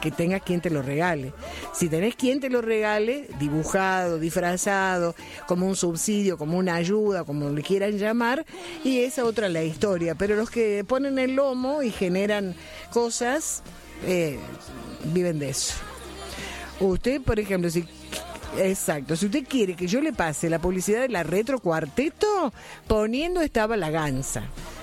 que tengas quien te lo regale. Si tenés quien te lo regale, dibujado, disfrazado, como un subsidio, como una ayuda, como le quieran llamar, y esa otra la historia. Pero los que ponen el lomo y generan cosas, viven de eso. Usted, por ejemplo, si usted quiere que yo le pase la publicidad de la Retro Cuarteto, poniendo estaba la Gansa.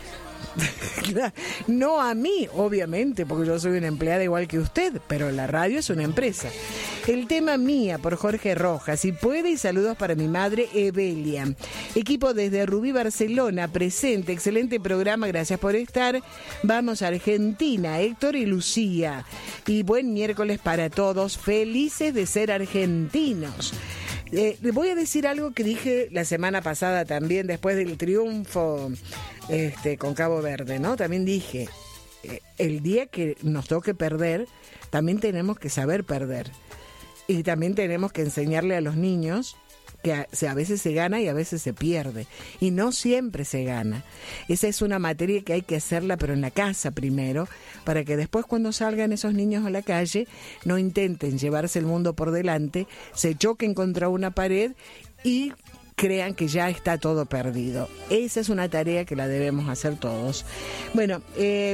No a mí, obviamente, porque yo soy una empleada igual que usted, pero la radio es una empresa. El tema Mía, por Jorge Rojas, si puede, y saludos para mi madre Evelia. Equipo desde Rubí, Barcelona, presente, excelente programa, gracias por estar. Vamos a Argentina, Héctor y Lucía. Y buen miércoles para todos, felices de ser argentinos. Le voy a decir algo que dije la semana pasada también, después del triunfo con Cabo Verde, ¿no? También dije, el día que nos toque perder, también tenemos que saber perder. Y también tenemos que enseñarle a los niños que a veces se gana y a veces se pierde. Y no siempre se gana. Esa es una materia que hay que hacerla, pero en la casa primero, para que después cuando salgan esos niños a la calle, no intenten llevarse el mundo por delante, se choquen contra una pared y crean que ya está todo perdido. Esa es una tarea que la debemos hacer todos. Bueno,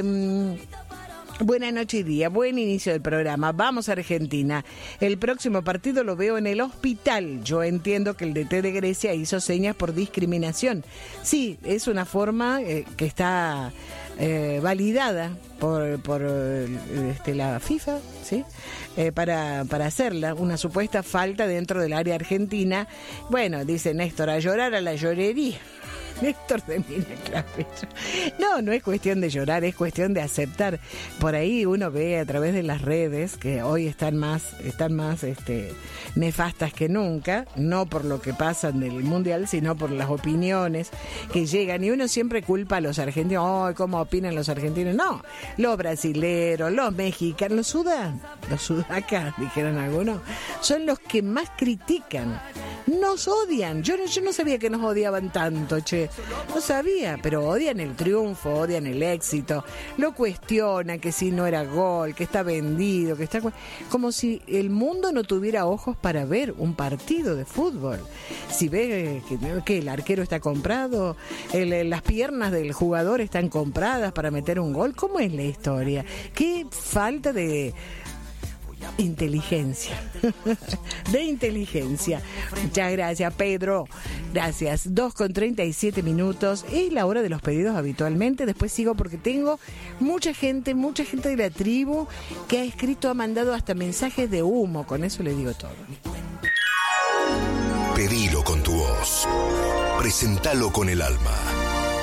buena noche y día, buen inicio del programa. Vamos a Argentina. El próximo partido lo veo en el hospital. Yo entiendo que el DT de Grecia hizo señas por discriminación. Sí, es una forma que está validada por la FIFA, ¿sí? Para hacerla, una supuesta falta dentro del área argentina. Bueno, dice Néstor, a llorar a la llorería. Néstor de Mina Clavejo. No es cuestión de llorar, es cuestión de aceptar. Por ahí uno ve a través de las redes que hoy están más nefastas que nunca, no por lo que pasan del mundial, sino por las opiniones que llegan. Y uno siempre culpa a los argentinos. Oh, ¿cómo opinan los argentinos? No, los brasileros, los mexicanos, los sudacas, dijeron algunos, son los que más critican. Nos odian. Yo no sabía que nos odiaban tanto, che. No sabía, pero odian el triunfo, odian el éxito, lo cuestionan, que si no era gol, que está vendido, que está... Como si el mundo no tuviera ojos para ver un partido de fútbol. Si ve que el arquero está comprado, las piernas del jugador están compradas para meter un gol, ¿cómo es la historia? Qué falta de inteligencia. De inteligencia. Muchas gracias, Pedro. Gracias. 2:37 es la hora de los pedidos habitualmente. Después sigo porque tengo mucha gente de la tribu que ha escrito, ha mandado hasta mensajes de humo. Con eso le digo todo. Pedilo con tu voz. Presentalo con el alma.